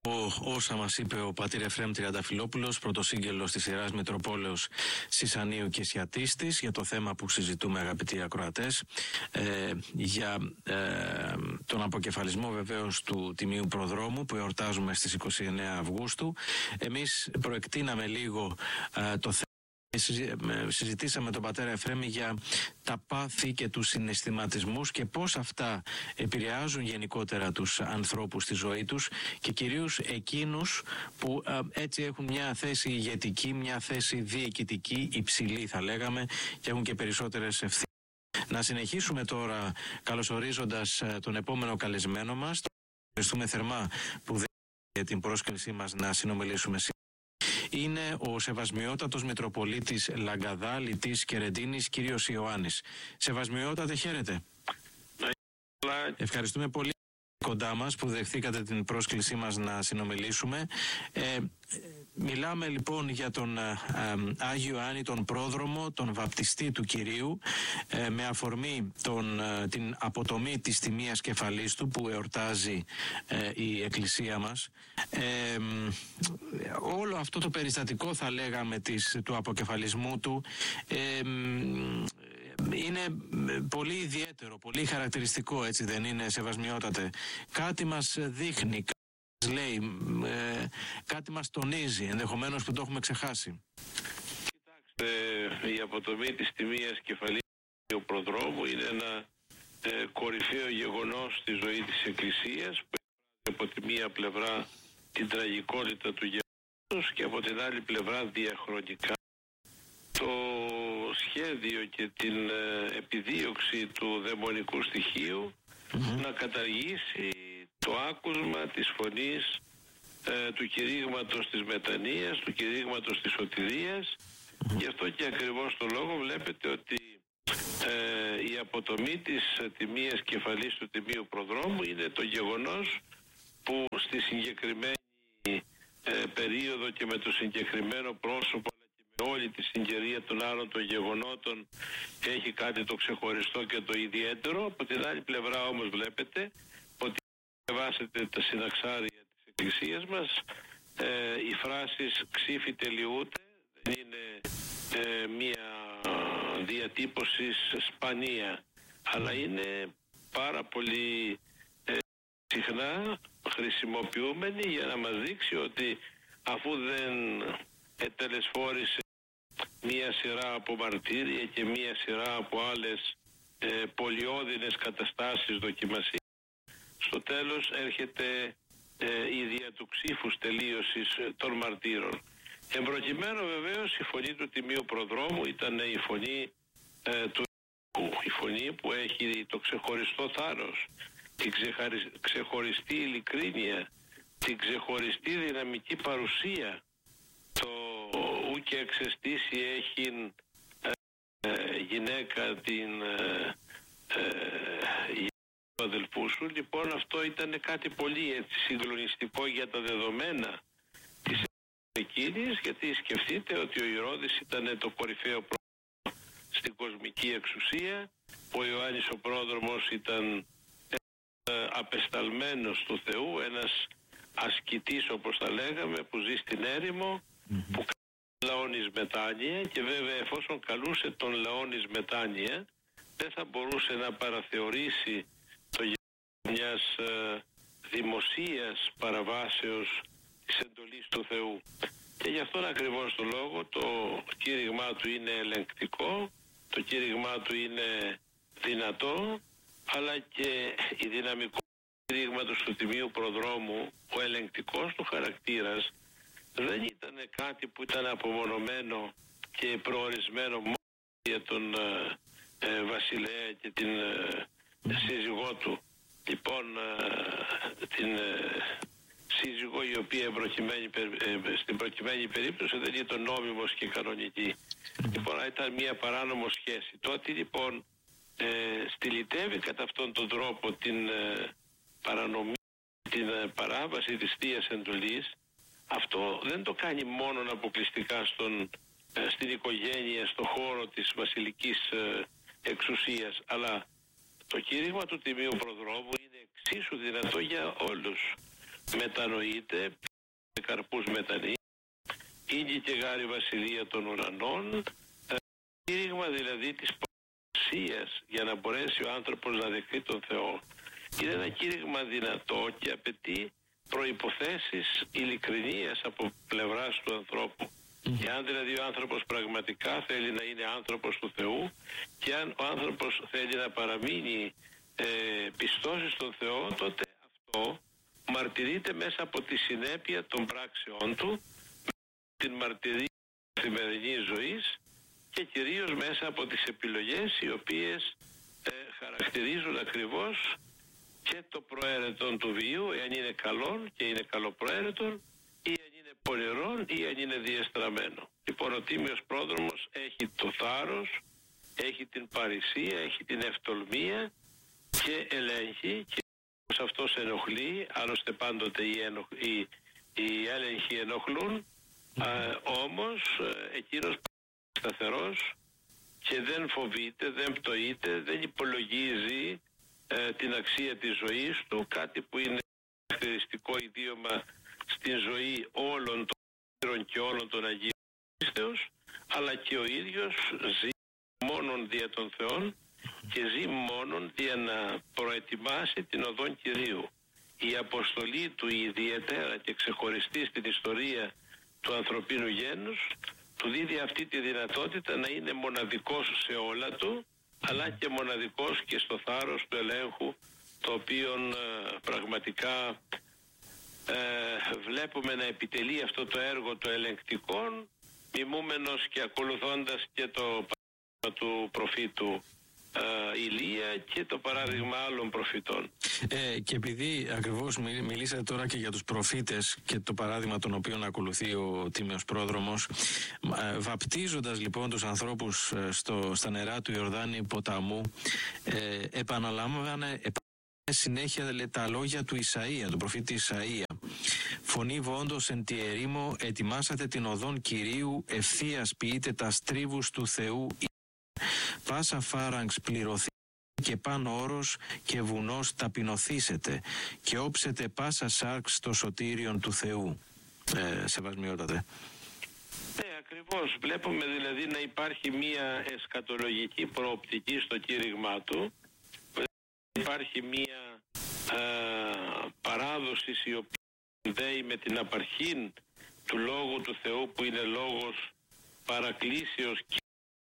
Όσα μας είπε ο πατήρ Εφραίμ Τριανταφυλόπουλος, πρωτοσύγγελος της Ιεράς Μητροπόλεως Σισανίου και Σιατίστης, για το θέμα που συζητούμε, αγαπητοί ακροατές, για τον αποκεφαλισμό βεβαίως του Τιμίου Προδρόμου που εορτάζουμε στις 29 Αυγούστου. Εμείς προεκτείναμε λίγο το θέμα. Συζητήσαμε τον πατέρα Εφραίμ για τα πάθη και τους συναισθηματισμούς και πώς αυτά επηρεάζουν γενικότερα τους ανθρώπους στη ζωή τους και κυρίως εκείνους που έτσι έχουν μια θέση ηγετική, μια θέση διοικητική υψηλή θα λέγαμε και έχουν και περισσότερες ευθύνες. Να συνεχίσουμε τώρα καλωσορίζοντας τον επόμενο καλεσμένο μας. Ευχαριστούμε θερμά που δέχτηκε την πρόσκλησή μας να συνομιλήσουμε σήμερα. Είναι ο Σεβασμιότατος Μητροπολίτης Λαγκαδά, Λιτής και Ρεντίνης, κύριος Ιωάννης. Σεβασμιότατε, χαίρετε. Ευχαριστούμε πολύ κοντά μας που δεχθήκατε την πρόσκλησή μας να συνομιλήσουμε. Μιλάμε λοιπόν για τον Άγιο Ιωάννη τον Πρόδρομο, τον βαπτιστή του Κυρίου, με αφορμή την αποτομή της τιμίας κεφαλής του που εορτάζει η Εκκλησία μας. Όλο αυτό το περιστατικό θα λέγαμε του αποκεφαλισμού του είναι πολύ ιδιαίτερο, πολύ χαρακτηριστικό, έτσι δεν είναι, Σεβασμιότατε? Κάτι μας δείχνει, λέει, κάτι μας τονίζει, ενδεχομένως που το έχουμε ξεχάσει. Κοιτάξτε, η αποτομή της τιμίας κεφαλής του Προδρόμου είναι ένα κορυφαίο γεγονός στη ζωή της Εκκλησίας που έχει από τη μία πλευρά την τραγικότητα του γεγονότος και από την άλλη πλευρά διαχρονικά το σχέδιο και την επιδίωξη του δαιμονικού στοιχείου να καταργήσει το άκουσμα της φωνής του κηρύγματος της μετανοίας, του κηρύγματος της σωτηρίας. Γι' αυτό και ακριβώς το λόγο βλέπετε ότι η αποτομή της τιμίας κεφαλής του Τιμίου Προδρόμου είναι το γεγονός που στη συγκεκριμένη περίοδο και με το συγκεκριμένο πρόσωπο με όλη τη συγκαιρία των άλλων των γεγονότων έχει κάτι το ξεχωριστό και το ιδιαίτερο. Από την άλλη πλευρά όμως βλέπετε ότι διαβάσετε τα συναξάρια της Εκκλησίας μας, οι φράσεις «ξύφη τελειούται» δεν είναι μία διατύπωση σπανία, αλλά είναι πάρα πολύ συχνά χρησιμοποιούμενη για να μας δείξει ότι αφού δεν ετελεσφόρησε μία σειρά από μαρτύρια και μία σειρά από άλλες πολυώδυνες καταστάσεις δοκιμασίας, στο τέλος έρχεται η δια του ξύφους τελείωσης των μαρτύρων. Εμπροκειμένου βεβαίως η φωνή του Τιμίου Προδρόμου ήταν η φωνή του η φωνή που έχει το ξεχωριστό θάρρος, την ξεχωριστή ειλικρίνεια, την ξεχωριστή δυναμική παρουσία, το ούκε εξαιστήσει έχει γυναίκα την του αδελφού σου. Λοιπόν, αυτό ήταν κάτι πολύ έτσι συγκλονιστικό για τα δεδομένα της εκείνης, γιατί σκεφτείτε ότι ο Ηρώδης ήταν το κορυφαίο πρόδρομο στην κοσμική εξουσία, ο Ιωάννης ο Πρόδρομος ήταν απεσταλμένος του Θεού, ένας ασκητής όπως τα λέγαμε, που ζει στην έρημο, που καλούσε λαόν εις μετάνοια, και βέβαια εφόσον καλούσε τον λαόν εις μετάνοια δεν θα μπορούσε να παραθεωρήσει το γεγονός μιας δημοσίας παραβάσεως της εντολής του Θεού. Και γι' αυτόν ακριβώς το λόγο το κήρυγμά του είναι ελεγκτικό, το κήρυγμά του είναι δυνατό, αλλά και η δυναμικότητα του κήρυγματος του Τιμίου Προδρόμου, ο ελεγκτικός του χαρακτήρας, δεν ήταν κάτι που ήταν απομονωμένο και προορισμένο μόνο για τον βασιλέα και την σύζυγό του. Λοιπόν, την σύζυγο η οποία στην προκειμένη περίπτωση δεν ήταν νόμιμος και κανονική. Λοιπόν, ήταν μια παράνομο σχέση. Τότε λοιπόν στυλιτεύει κατά αυτόν τον τρόπο την παρανομία, την παράβαση της Θείας Εντολής. Αυτό δεν το κάνει μόνο αποκλειστικά στην οικογένεια, στον χώρο της βασιλικής εξουσίας, αλλά το κήρυγμα του Τιμίου Προδρόμου είναι εξίσου δυνατό για όλους. μετανοείται, καρπούς μετανοεί, είναι και γάρη βασιλεία των ουρανών, κήρυγμα δηλαδή της παρουσίας για να μπορέσει ο άνθρωπος να δεχτεί τον Θεό. Είναι ένα κήρυγμα δυνατό και απαιτεί προϋποθέσεις ειλικρινίας από πλευράς του ανθρώπου. Εάν δηλαδή ο άνθρωπος πραγματικά θέλει να είναι άνθρωπος του Θεού και αν ο άνθρωπος θέλει να παραμείνει πιστός στον Θεό, τότε αυτό μαρτυρείται μέσα από τη συνέπεια των πράξεών του, την μαρτυρία της καθημερινής ζωής και κυρίως μέσα από τις επιλογές οι οποίες χαρακτηρίζουν ακριβώς και το προαίρετον του βίου, εάν είναι καλόν και είναι καλοπροαίρετον, ή αν είναι πονηρόν ή αν είναι διεστραμμένο. Λοιπόν, ο Τίμιος Πρόδρομος έχει το θάρρος, έχει την παρησία, έχει την ευτολμία και ελέγχει, και αυτός ενοχλεί, άλλωστε πάντοτε οι έλεγχοι ενοχλούν, όμως εκείνος σταθερός και δεν φοβείται, δεν πτωείται, δεν υπολογίζει την αξία της ζωής του, κάτι που είναι χαρακτηριστικό ιδίωμα στην ζωή όλων των Άγιων και όλων των Αγίων Πίστεως, αλλά και ο ίδιος ζει μόνον δια των Θεών και ζει μόνον για να προετοιμάσει την οδόν Κυρίου. Η αποστολή του ιδιαίτερα και ξεχωριστή στην ιστορία του ανθρωπίνου γένους του δίδει αυτή τη δυνατότητα να είναι μοναδικός σε όλα του, αλλά και μοναδικός και στο θάρρος του ελέγχου, το οποίο πραγματικά βλέπουμε να επιτελεί αυτό το έργο το ελεγκτικό, μιμούμενος και ακολουθώντας και το παράδειγμα του προφήτου Ηλία και το παράδειγμα άλλων προφητών. Και επειδή ακριβώς μιλήσατε τώρα και για τους προφήτες και το παράδειγμα τον οποίο ακολουθεί ο Τίμιος Πρόδρομος, βαπτίζοντας λοιπόν τους ανθρώπους στα νερά του Ιορδάνη ποταμού, επαναλάμβανε συνέχεια τα λόγια του Ισαΐα, του προφήτη Ισαΐα. Φωνή βόντος εν τη ερήμο, ετοιμάσατε την οδόν Κυρίου, ευθείας ποιείτε τα στρίβους του Θεού. Πάσα φάραγγς πληρωθεί και πάνω όρος και βουνός ταπεινωθήσετε και όψετε πάσα σάρξ στο σωτήριον του Θεού. Σεβασμιότατε. Ναι, ακριβώς. Βλέπουμε δηλαδή να υπάρχει μία εσκατολογική προοπτική στο κήρυγμά του. Υπάρχει μία παράδοση η οποία συνδέει με την απαρχήν του Λόγου του Θεού, που είναι λόγος παρακλήσεως και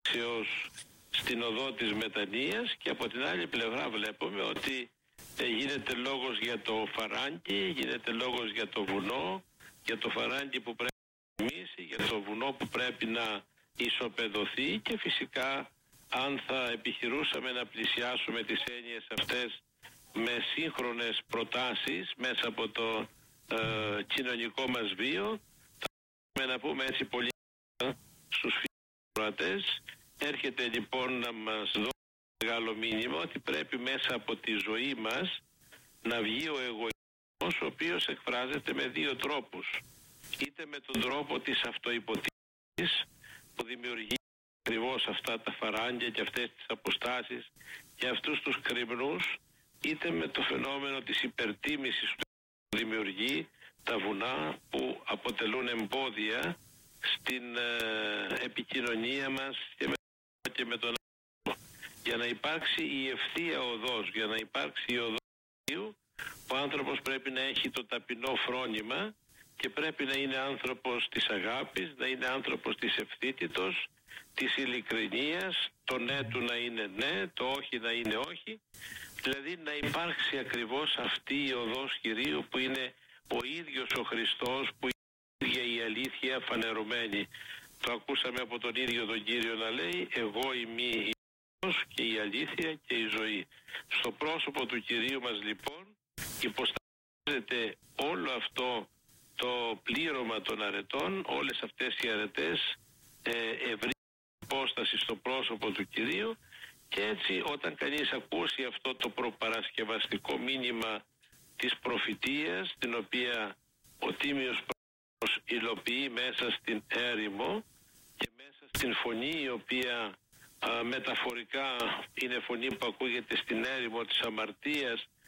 στην οδό της μετανοίας, και από την άλλη πλευρά βλέπουμε ότι γίνεται λόγος για το φαράγγι, γίνεται λόγος για το βουνό, για το φαράγγι που πρέπει να μίσει, για το βουνό που πρέπει να ισοπεδωθεί, και φυσικά αν θα επιχειρούσαμε να πλησιάσουμε τις έννοιες αυτές με σύγχρονες προτάσεις μέσα από το κοινωνικό μας βίο, θα μπορούμε να πούμε έτσι πολύ στους φιλοακροατές. Έρχεται λοιπόν να μας δώσει μεγάλο μήνυμα ότι πρέπει μέσα από τη ζωή μας να βγει ο εγωισμός, ο οποίος εκφράζεται με δύο τρόπους. Είτε με τον τρόπο της αυτοϋποτίμησης που δημιουργεί ακριβώς αυτά τα φαράγγια και αυτές τις αποστάσεις και αυτούς τους κρυμνούς, είτε με το φαινόμενο της υπερτίμησης που δημιουργεί τα βουνά που αποτελούν εμπόδια στην επικοινωνία μας και με τον άνθρωπο. Για να υπάρξει η ευθεία οδός, για να υπάρξει η οδός του Θεού, ο άνθρωπος πρέπει να έχει το ταπεινό φρόνημα και πρέπει να είναι άνθρωπος της αγάπης, να είναι άνθρωπος της ευθύτητος, της ειλικρινίας, το ναι του να είναι ναι, το όχι να είναι όχι, δηλαδή να υπάρξει ακριβώς αυτή η οδός Κυρίου που είναι ο ίδιος ο Χριστός, που είναι η ίδια η αλήθεια φανερωμένη. Το ακούσαμε από τον ίδιο τον Κύριο να λέει «Εγώ είμαι η οδός και η αλήθεια και η ζωή». Στο πρόσωπο του Κυρίου μας λοιπόν υποστηρίζεται όλο αυτό το πλήρωμα των αρετών, όλες αυτές οι αρετές ευρύ υπόσταση στο πρόσωπο του Κυρίου, και έτσι όταν κανείς ακούσει αυτό το προπαρασκευαστικό μήνυμα της προφητείας, την οποία ο Τίμιος Πρόδρομος υλοποιεί μέσα στην έρημο και μέσα στην φωνή, η οποία μεταφορικά είναι φωνή που ακούγεται στην έρημο της αμαρτίας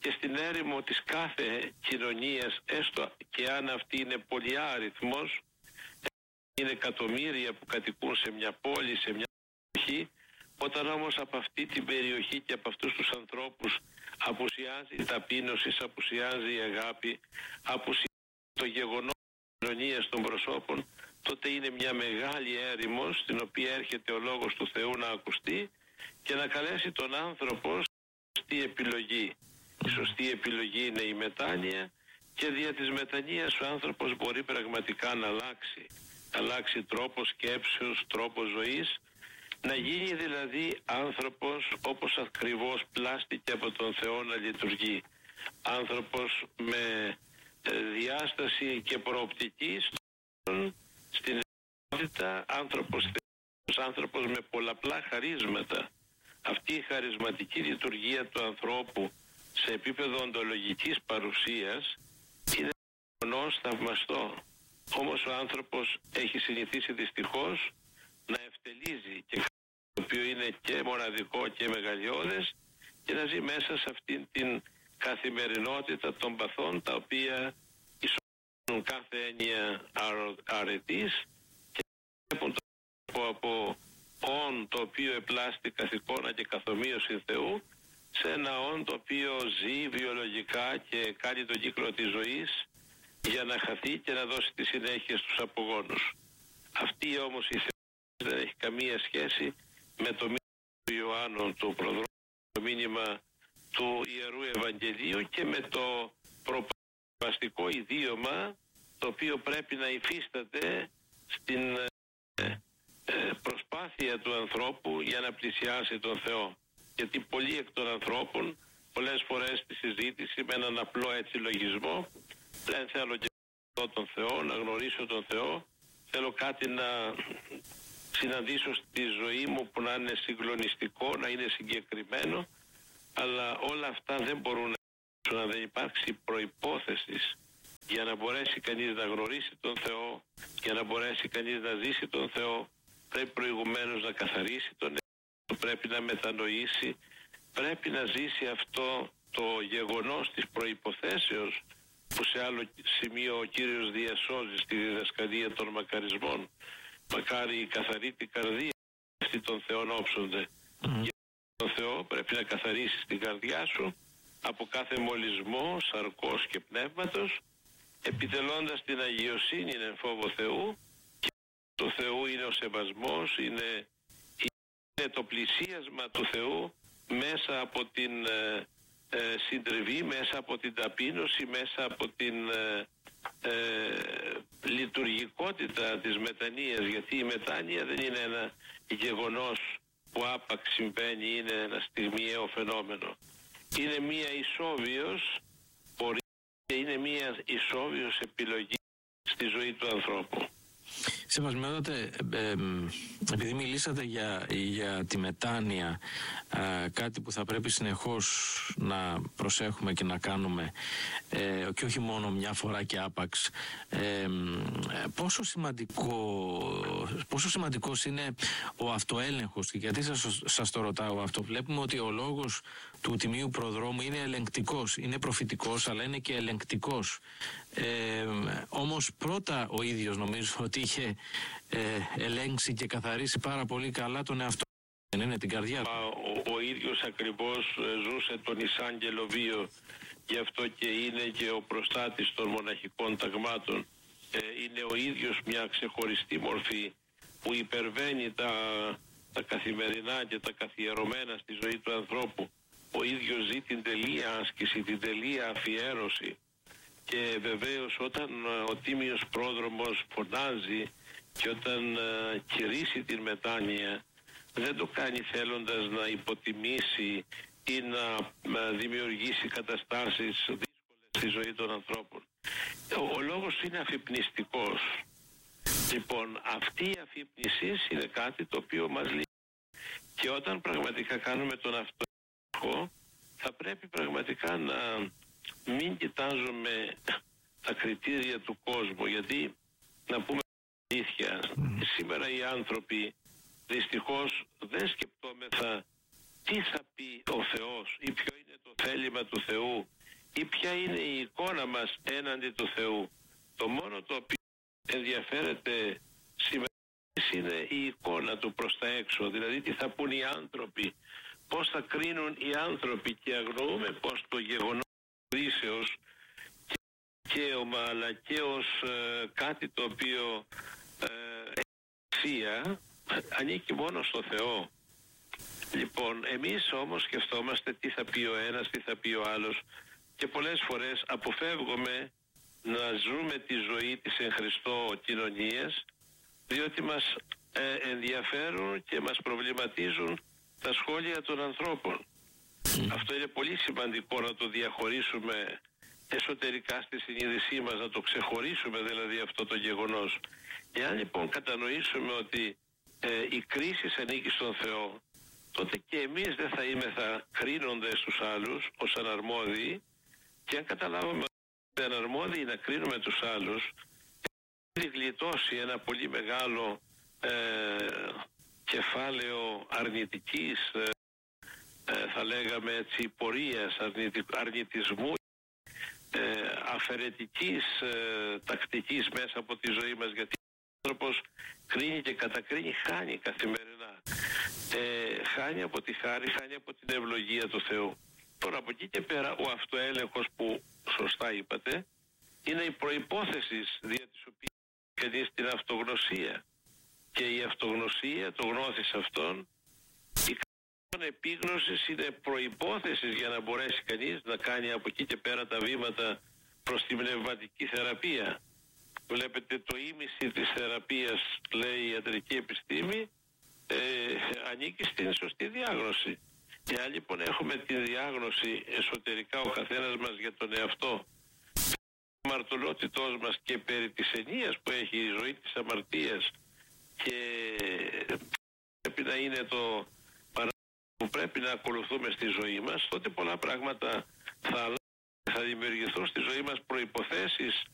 και στην έρημο της κάθε κοινωνίας, έστω και αν αυτή είναι πολυάριθμος, είναι εκατομμύρια που κατοικούν σε μια πόλη, σε μια περιοχή, όταν όμως από αυτή την περιοχή και από αυτούς τους ανθρώπους απουσιάζει η ταπείνωση, απουσιάζει η αγάπη, απουσιάζει το γεγονός της κοινωνίας των προσώπων, τότε είναι μια μεγάλη έρημος στην οποία έρχεται ο λόγος του Θεού να ακουστεί και να καλέσει τον άνθρωπο σωστή επιλογή. Η σωστή επιλογή είναι η μετάνοια και δια της μετανοίας ο άνθρωπος μπορεί πραγματικά να αλλάξει τρόπο σκέψεως, τρόπο ζωής, να γίνει δηλαδή άνθρωπος όπως ακριβώς πλάστηκε από τον Θεό να λειτουργεί. Άνθρωπος με διάσταση και προοπτική στην ενότητα, άνθρωπος με πολλαπλά χαρίσματα. Αυτή η χαρισματική λειτουργία του ανθρώπου σε επίπεδο οντολογικής παρουσίας είναι γεγονός θαυμαστό. Όμως ο άνθρωπος έχει συνηθίσει δυστυχώς να ευτελίζει και κάτι το οποίο είναι και μοναδικό και μεγαλειώδες και να ζει μέσα σε αυτήν την καθημερινότητα των παθών, τα οποία ισορροπούν κάθε έννοια αρετής και βλέπουν από όν το οποίο επλάστη καθ' εικόνα και καθομοίωση Θεού σε ένα όν το οποίο ζει βιολογικά και κάνει τον κύκλο της ζωής για να χαθεί και να δώσει τη συνέχεια στους απογόνους. Αυτή όμως η Θεή δεν έχει καμία σχέση με το μήνυμα του Ιωάννου του προδρόμου, το μήνυμα του Ιερού Ευαγγελίου και με το προπαρασκευαστικό ιδίωμα το οποίο πρέπει να υφίσταται στην προσπάθεια του ανθρώπου για να πλησιάσει τον Θεό. Γιατί πολλοί εκ των ανθρώπων πολλές φορές στη συζήτηση με έναν απλό έτσι λογισμό δεν θέλω και τον Θεό, να γνωρίσω τον Θεό, θέλω κάτι να συναντήσω στη ζωή μου που να είναι συγκλονιστικό, να είναι συγκεκριμένο, αλλά όλα αυτά δεν μπορούν να δεν υπάρξει προϋπόθεση για να μπορέσει κανείς να γνωρίσει τον Θεό, για να μπορέσει κανείς να ζήσει τον Θεό. Πρέπει προηγουμένως να καθαρίσει τον εαυτό, πρέπει να μετανοήσει, πρέπει να ζήσει αυτό το γεγονός της προϋποθέσεως που σε άλλο σημείο ο Κύριος διασώζει στη διδασκαλία των μακαρισμών. Μακάρι η καθαρή την καρδία αυτοί των Θεών όψονται. Για τον Θεό πρέπει να καθαρίσεις την καρδιά σου από κάθε μολυσμό, σαρκός και πνεύματος, επιτελώντας την αγιοσύνη εν φόβο Θεού. Το Θεού είναι ο σεβασμός, είναι το πλησίασμα του Θεού μέσα από την συντριβή, μέσα από την ταπείνωση, μέσα από την λειτουργικότητα της μετανοίας, γιατί η μετάνοια δεν είναι ένα γεγονός που άπαξ συμβαίνει, είναι ένα στιγμιαίο φαινόμενο. Είναι μία ισόβιος πορεία και είναι μία ισόβιος επιλογή στη ζωή του ανθρώπου. Σεβασμιότατε, επειδή μιλήσατε για τη μετάνοια, κάτι που θα πρέπει συνεχώς να προσέχουμε και να κάνουμε και όχι μόνο μια φορά και άπαξ, πόσο σημαντικός είναι ο αυτοέλεγχος, και γιατί σας το ρωτάω αυτό? Βλέπουμε ότι ο λόγος του Τιμίου Προδρόμου είναι ελεγκτικός, είναι προφητικός, αλλά είναι και ελεγκτικός. Όμως πρώτα ο ίδιος νομίζω ότι είχε ελέγξει και καθαρίσει πάρα πολύ καλά τον εαυτό, δεν είναι, την καρδιά του. Ο ίδιος ακριβώς ζούσε τον εισάγγελο βίο, γι' αυτό και είναι και ο προστάτης των μοναχικών ταγμάτων. Είναι ο ίδιος μια ξεχωριστή μορφή που υπερβαίνει τα καθημερινά και τα καθιερωμένα στη ζωή του ανθρώπου. Ο ίδιος ζει την τελεία άσκηση, την τελεία αφιέρωση. Και βεβαίως όταν ο Τίμιος Πρόδρομος φωνάζει και όταν κηρύσσει την μετάνοια, δεν το κάνει θέλοντας να υποτιμήσει ή να δημιουργήσει καταστάσεις δύσκολες στη ζωή των ανθρώπων. Ο λόγος είναι αφυπνιστικός. Λοιπόν, αυτή η αφύπνιση είναι κάτι το οποίο μας λείπει. Και όταν πραγματικά κάνουμε τον αυτοέλεγχο, θα πρέπει πραγματικά να μην κοιτάζουμε τα κριτήρια του κόσμου, γιατί να πούμε αλήθεια, σήμερα οι άνθρωποι δυστυχώς δεν σκεπτόμεθα τι θα πει ο Θεός ή ποιο είναι το θέλημα του Θεού ή ποια είναι η εικόνα μας έναντι του Θεού. Το μόνο το οποίο ενδιαφέρεται σήμερα είναι η εικόνα του προς τα έξω, δηλαδή τι θα πούν οι άνθρωποι, πώς θα κρίνουν οι άνθρωποι, και αγνοούμε πως το γεγονός κρίσεως δικαίωμα αλλά και ως κάτι το οποίο αξία ανήκει μόνο στο Θεό. Λοιπόν, εμείς όμως σκεφτόμαστε τι θα πει ο ένας, τι θα πει ο άλλος, και πολλές φορές αποφεύγουμε να ζούμε τη ζωή της εν Χριστώ κοινωνίας, διότι μας ενδιαφέρουν και μας προβληματίζουν τα σχόλια των ανθρώπων. Αυτό είναι πολύ σημαντικό να το διαχωρίσουμε εσωτερικά στη συνείδησή μας, να το ξεχωρίσουμε δηλαδή αυτό το γεγονός. Εάν λοιπόν κατανοήσουμε ότι η κρίση ανήκει στον Θεό, τότε και εμείς δεν θα είμεθα κρίνοντες στους άλλους ως αναρμόδιοι, και αν καταλάβουμε ότι αναρμόδιοι να κρίνουμε τους άλλους, έχει γλιτώσει ένα πολύ μεγάλο κεφάλαιο αρνητικής, θα λέγαμε έτσι, πορείας, αρνητισμού, αφαιρετικής τακτικής μέσα από τη ζωή μας, γιατί ο άνθρωπος κρίνει και κατακρίνει, χάνει καθημερινά. Χάνει από τη χάρη, χάνει από την ευλογία του Θεού. Τώρα από εκεί και πέρα ο αυτοέλεγχος, που σωστά είπατε, είναι η προϋπόθεση δια της οποίας κανείς την αυτογνωσία, και η αυτογνωσία, το γνώθεις αυτόν, η επίγνωση είναι προϋπόθεση για να μπορέσει κανείς να κάνει από εκεί και πέρα τα βήματα προς την πνευματική θεραπεία. Βλέπετε, το ίμιση της θεραπείας, λέει η ιατρική επιστήμη, ανήκει στην σωστή διάγνωση. Εάν λοιπόν έχουμε τη διάγνωση εσωτερικά ο καθένας μας για τον εαυτό, η αμαρτωλότητός μας και περί της ενίας που έχει η ζωή της αμαρτίας, και πρέπει να είναι το που πρέπει να ακολουθούμε στη ζωή μας, τότε πολλά πράγματα θα δημιουργηθούν στη ζωή μας, προϋποθέσεις